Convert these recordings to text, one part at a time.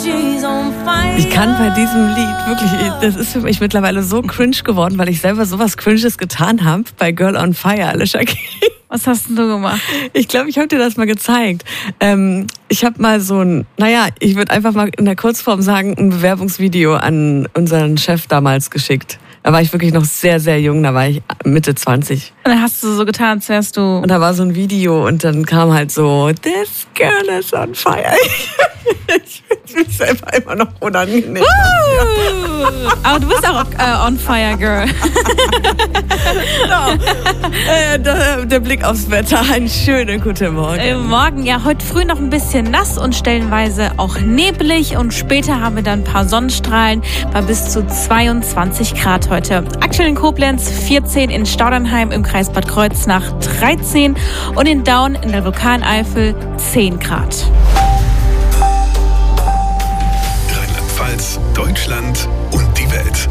Ich kann bei diesem Lied wirklich, das ist für mich mittlerweile so cringe geworden, weil ich selber sowas Cringes getan habe bei Girl on Fire, Alicia Keys. Was hast denn du gemacht? Ich glaube, ich habe dir das mal gezeigt. Ich habe mal so ich würde einfach mal in der Kurzform sagen, ein Bewerbungsvideo an unseren Chef damals geschickt. Da war ich wirklich noch sehr, sehr jung, da war ich Mitte 20. Und dann hast du so getan, als wärst du... Und da war so ein Video und dann kam halt so, this girl is on fire. Ich finde mich selber immer noch unangenehm. Aber du bist auch on fire, girl. Der Blick aufs Wetter, einen schönen guten Morgen. Morgen, ja, heute früh noch ein bisschen nass und stellenweise auch neblig. Und später haben wir dann ein paar Sonnenstrahlen bei bis zu 22 Grad heute. Aktuell in Koblenz 14, in Staudernheim im Kreis Bad Kreuznach 13 und in Daun in der Vulkaneifel 10 Grad. Rheinland-Pfalz, Deutschland und die Welt.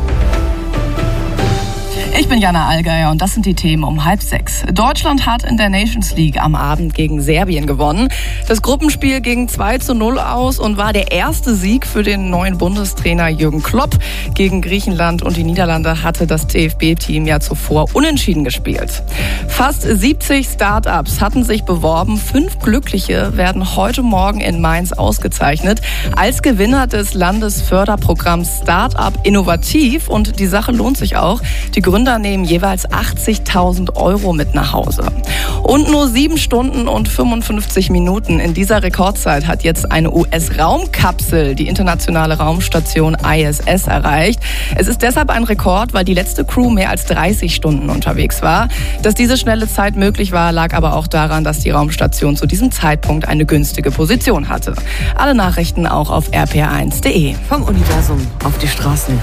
Ich bin Jana Allgeier und das sind die Themen um 5:30. Deutschland hat in der Nations League am Abend gegen Serbien gewonnen. Das Gruppenspiel ging 2:0 aus und war der erste Sieg für den neuen Bundestrainer Jürgen Klopp. Gegen Griechenland und die Niederlande hatte das DFB-Team ja zuvor unentschieden gespielt. Fast 70 Start-ups hatten sich beworben. 5 Glückliche werden heute Morgen in Mainz ausgezeichnet als Gewinner des Landesförderprogramms Start-up Innovativ. Und die Sache lohnt sich auch. Die Gründer nehmen jeweils 80.000 € mit nach Hause. Und nur 7 Stunden und 55 Minuten in dieser Rekordzeit hat jetzt eine US-Raumkapsel die internationale Raumstation ISS erreicht. Es ist deshalb ein Rekord, weil die letzte Crew mehr als 30 Stunden unterwegs war. Dass diese schnelle Zeit möglich war, lag aber auch daran, dass die Raumstation zu diesem Zeitpunkt eine günstige Position hatte. Alle Nachrichten auch auf rpr1.de. Vom Universum auf die Straßen.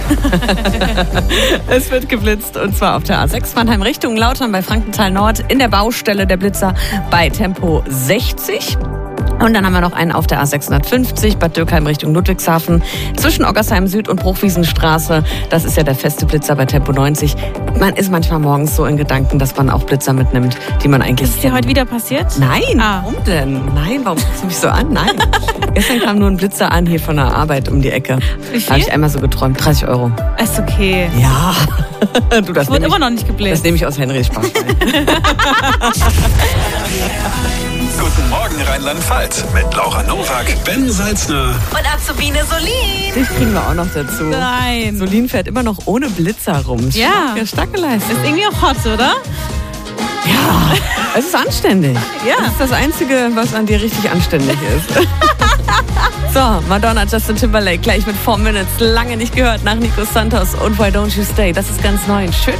Es wird geblitzt und zwar auf der A6 Mannheim Richtung Lautern bei Frankenthal Nord in der Baustelle der Blitzer bei Tempo 60. Und dann haben wir noch einen auf der A650 Bad Dürkheim Richtung Ludwigshafen zwischen Oggersheim Süd und Bruchwiesenstraße. Das ist ja der feste Blitzer bei Tempo 90. Man ist manchmal morgens so in Gedanken, dass man auch Blitzer mitnimmt, die man eigentlich Ist es dir heute wieder passiert? Nein, warum denn? Nein, warum guckst du mich so an? Nein. Gestern kam nur ein Blitzer an hier von der Arbeit um die Ecke. Wie viel? Habe ich einmal so geträumt, 30 €. Ist okay. Ja. Du, das Wurde immer noch nicht geblitzt. Das nehme ich aus Henrys Sparschwein. Guten Morgen Rheinland-Pfalz mit Laura Nowak, Ben Salzner und Azubine Solin. Dich kriegen wir auch noch dazu. Nein. Solin fährt immer noch ohne Blitzer rum. Ja. Starke Leistung. Ist irgendwie auch hot, oder? Ja, es ist anständig. Ja. Das ist das Einzige, was an dir richtig anständig ist. So, Madonna, Justin Timberlake, gleich mit 4 Minutes. Lange nicht gehört nach Nico Santos und Why Don't You Stay. Das ist ganz neu. Schön.